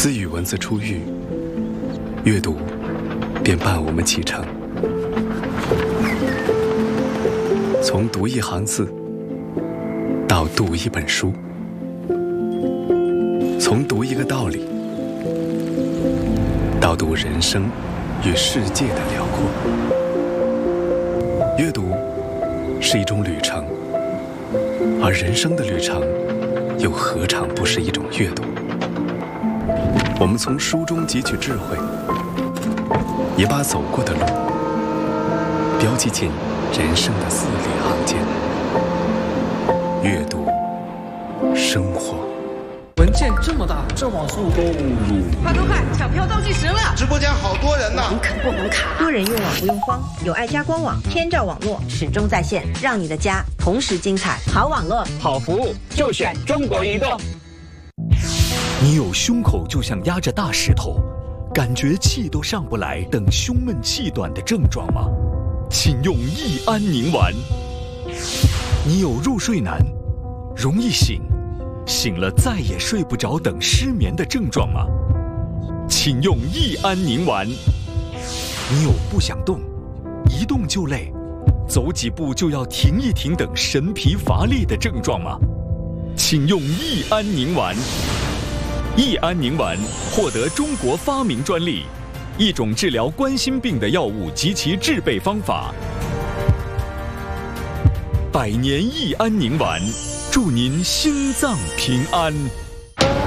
自语文字出狱，阅读便伴我们启程。从读一行字到读一本书，从读一个道理到读人生与世界的辽阔。阅读是一种旅程，而人生的旅程又何尝不是一种阅读？我们从书中汲取智慧，也把走过的路标记进人生的字里行间。阅读，生活。 文件这么大，这网速都快，抢票倒计时了！ 直播间好多人呢， 红卡不红卡？ 多人用网不用慌，有爱家官网，天照网络始终在线，让你的家同时精彩。好网络， 好服务，就选中国移动。 你有胸口就像压着大石头，感觉气都上不来等胸闷气短的症状吗？请用益安宁丸。你有入睡难，容易醒了再也睡不着等失眠的症状吗？请用益安宁丸。你有不想动，一动就累，走几步就要停一停等神疲乏力的症状吗？请用益安宁丸。益安宁丸获得中国发明专利，一种治疗冠心病的药物及其制备方法。百年益安宁丸，祝您心脏平安。